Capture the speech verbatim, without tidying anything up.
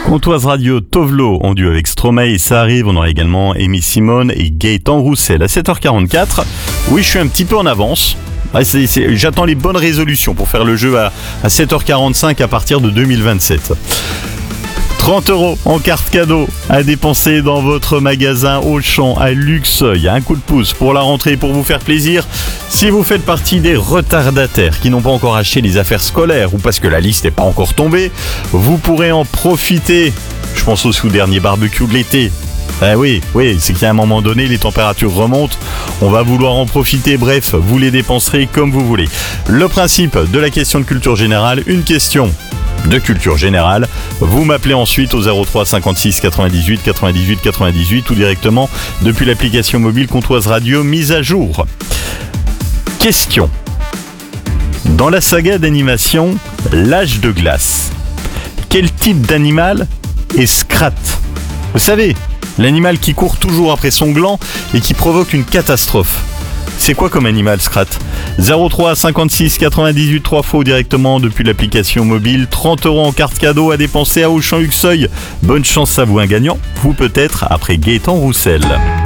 Comtoise Radio, Tovlo en duo avec Stromae, ça arrive. On aura également Amy Simone et Gaëtan Roussel à sept heures quarante-quatre. Oui, je suis un petit peu en avance. Ah, c'est, c'est, j'attends les bonnes résolutions pour faire le jeu à, à sept heures quarante-cinq à partir de deux mille vingt-sept. trente euros en carte cadeau à dépenser dans votre magasin Auchan à Luxeuil. Un coup de pouce pour la rentrée, pour vous faire plaisir. Si vous faites partie des retardataires qui n'ont pas encore acheté les affaires scolaires ou parce que la liste n'est pas encore tombée, vous pourrez en profiter. Je pense aussi au dernier barbecue de l'été. Ah oui, oui, c'est qu'à un moment donné, les températures remontent, on va vouloir en profiter, bref, vous les dépenserez comme vous voulez. Le principe de la question de culture générale, une question de culture générale, vous m'appelez ensuite au zéro trois cinquante-six quatre-vingt-dix-huit quatre-vingt-dix-huit quatre-vingt-dix-huit ou directement depuis l'application mobile Comtoise Radio mise à jour. Question. Dans la saga d'animation L'Âge de glace, quel type d'animal est Scrat ? Vous savez, l'animal qui court toujours après son gland et qui provoque une catastrophe. C'est quoi comme animal, Scrat ? zéro trois cinquante-six quatre-vingt-dix-huit trois fois directement depuis l'application mobile. trente euros en carte cadeau à dépenser à Auchan Luxeuil. Bonne chance à vous, un gagnant. Vous peut-être après Gaëtan Roussel.